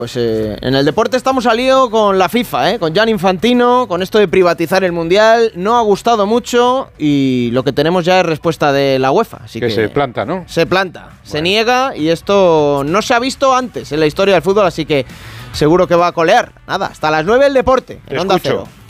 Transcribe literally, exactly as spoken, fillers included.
Pues eh, en el deporte estamos al lío con la FIFA, ¿eh? Con Gianni Infantino, con esto de privatizar el Mundial. No ha gustado mucho y lo que tenemos ya es respuesta de la UEFA. Así que, que se planta, ¿no? Se planta, bueno. Se niega y esto no se ha visto antes en la historia del fútbol, así que seguro que va a colear. Nada, hasta las nueve el deporte, en Onda Cero.